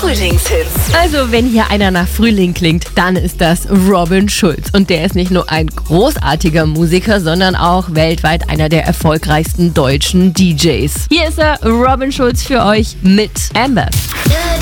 Frühlingshits. Also, wenn hier einer nach Frühling klingt, dann ist das Robin Schulz. Und der ist nicht nur ein großartiger Musiker, sondern auch weltweit einer der erfolgreichsten deutschen DJs. Hier ist er, Robin Schulz, für euch mit Amber.